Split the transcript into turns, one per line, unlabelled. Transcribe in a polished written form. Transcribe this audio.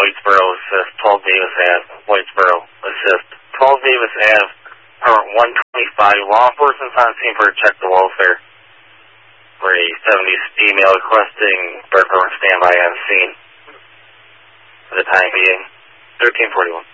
Whitesboro assist, 12 Davis Ave, Whitesboro assist. 12 Davis Ave, part 125, law enforcement's on scene for a check the welfare. For a 70s female requesting burglar standby on scene for the time being. 1341.